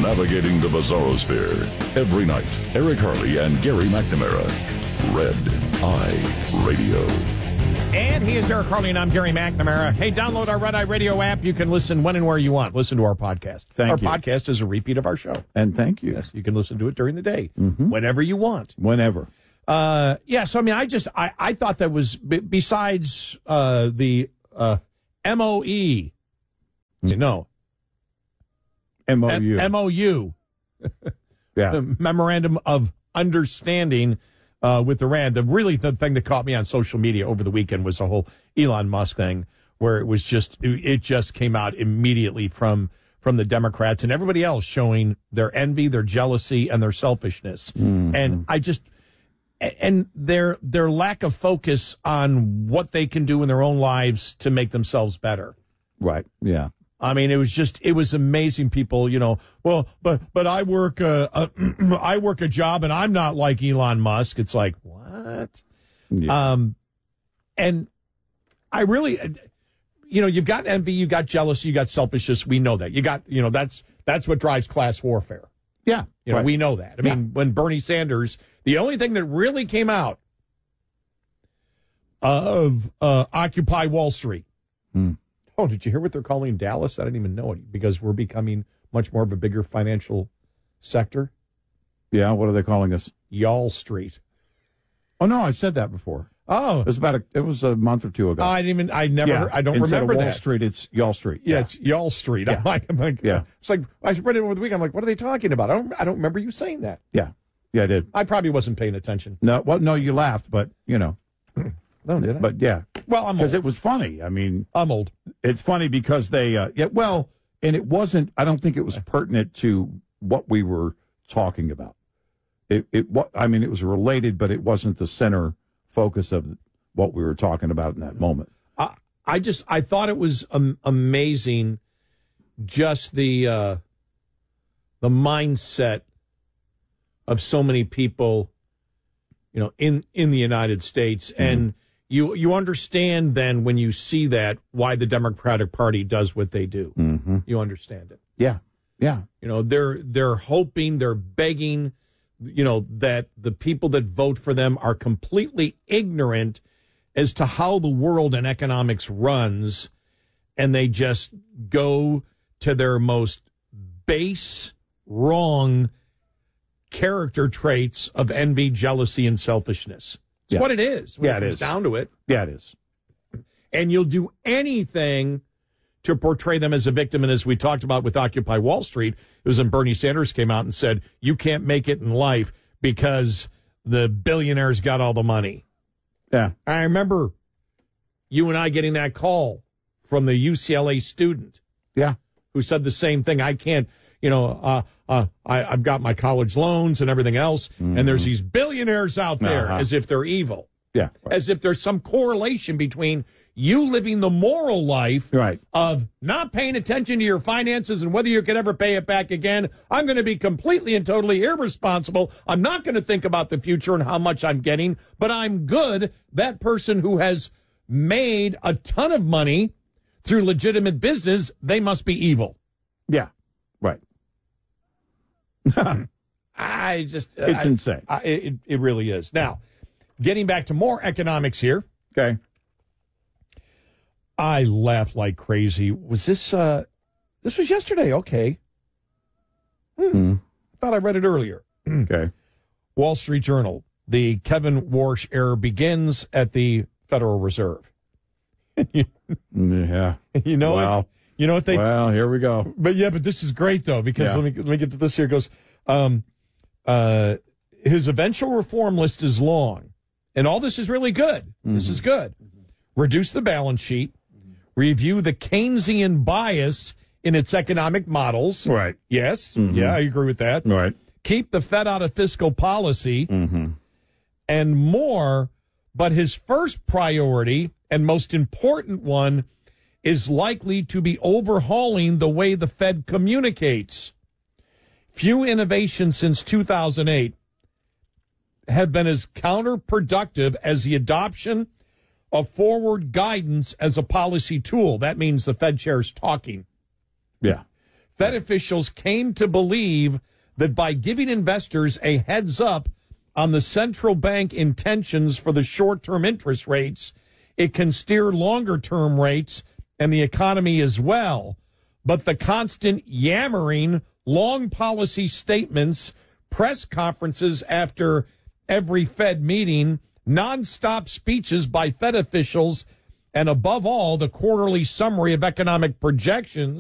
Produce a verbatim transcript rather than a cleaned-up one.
Navigating the Bizarrosphere. Every night, Eric Harley and Gary McNamara. Red Eye Radio. And he is Eric Harley, and I'm Gary McNamara. Hey, download our Red Eye Radio app. You can listen when and where you want. Listen to our podcast. Thank our you. Our podcast is a repeat of our show. And thank you. Yes, you can listen to it during the day, mm-hmm. whenever you want. Whenever. Uh, yeah, so, I mean, I just, I, I thought that was, b- besides uh, the uh, M O E, mm-hmm. no. M O U. M O U. Yeah. The Memorandum of Understanding uh, with Iran. The really the thing that caught me on social media over the weekend was the whole Elon Musk thing, where it was just it just came out immediately from from the Democrats and everybody else showing their envy, their jealousy, and their selfishness. Mm-hmm. And I just and their their lack of focus on what they can do in their own lives to make themselves better. Right. Yeah. I mean, it was just, it was amazing. People, you know, well, but, but I work, a, a, I work a job and I'm not like Elon Musk. It's like, what? Yeah. Um, and I really, you know, you've got envy, you got jealousy, you got selfishness. We know that. You got, you know, that's, that's what drives class warfare. Yeah. You know, right. we know that. I yeah. mean, when Bernie Sanders, the only thing that really came out of uh, Occupy Wall Street. Hmm. Oh, did you hear what they're calling Dallas? I didn't even know it because we're becoming much more of a bigger financial sector. Yeah, what are they calling us? Y'all Street. Oh no, I said that before. Oh, it was about a. It was a month or two ago. I didn't even. I never. Yeah. Heard, I don't Instead remember of Wall that. Street, it's Y'all Street. Yeah, yeah. it's Y'all Street. Yeah. I'm like, I'm like, yeah. It's like I read it over the weekend. I'm like, what are they talking about? I don't. I don't remember you saying that. Yeah, yeah, I did. I probably wasn't paying attention. No, well, no, you laughed, but you know. No, did I? But yeah. Well, I'm because it was funny. I mean, I'm old. It's funny because they, uh, yeah, well, and it wasn't. I don't think it was pertinent to what we were talking about. It, it, what I mean, it was related, but it wasn't the center focus of what we were talking about in that moment. I, I just, I thought it was um, amazing, just the uh, the mindset of so many people, you know, in in the United States, mm-hmm. and. You you understand then when you see that why the Democratic Party does what they do. Mm-hmm. You understand it. Yeah, yeah. You know, they're they're hoping, they're begging, you know, that the people that vote for them are completely ignorant as to how the world and economics runs, and they just go to their most base, wrong character traits of envy, jealousy, and selfishness. It's yeah. what it is. Yeah, it it is. Down to it. Yeah, it is. And you'll do anything to portray them as a victim. And as we talked about with Occupy Wall Street, it was when Bernie Sanders came out and said, you can't make it in life because the billionaires got all the money. Yeah. I remember you and I getting that call from the U C L A student. Yeah. Who said the same thing. I can't, you know, uh, uh, I, I've got my college loans and everything else, mm-hmm. and there's these billionaires out there uh-huh. as if they're evil. Yeah. Right. As if there's some correlation between you living the moral life right. of not paying attention to your finances and whether you could ever pay it back again. I'm going to be completely and totally irresponsible. I'm not going to think about the future and how much I'm getting, but I'm good. That person who has made a ton of money through legitimate business, they must be evil. Yeah. Right. I just... It's I, insane. I, it, it really is. Now, getting back to more economics here. Okay. I laughed like crazy. Was this... Uh, this was yesterday. Okay. Hmm. Mm. Thought I read it earlier. Okay. Wall Street Journal. The Kevin Warsh era begins at the Federal Reserve. yeah. You know wow. what? You know what they... Well, here we go. But yeah, but this is great, though, because yeah. let me let me get to this here. It goes, um, uh, his eventual reform list is long, and all this is really good. Mm-hmm. This is good. Mm-hmm. Reduce the balance sheet, mm-hmm. review the Keynesian bias in its economic models. Right. Yes. Mm-hmm. Yeah, I agree with that. Right. Keep the Fed out of fiscal policy, mm-hmm. and more. But his first priority and most important one is likely to be overhauling the way the Fed communicates. Few innovations since two thousand eight have been as counterproductive as the adoption of forward guidance as a policy tool. That means the Fed chair's talking. Yeah. Fed officials came to believe that by giving investors a heads up on the central bank intentions for the short-term interest rates, it can steer longer-term rates and the economy as well. But the constant yammering, long policy statements, press conferences after every Fed meeting, nonstop speeches by Fed officials, and above all, the quarterly summary of economic projections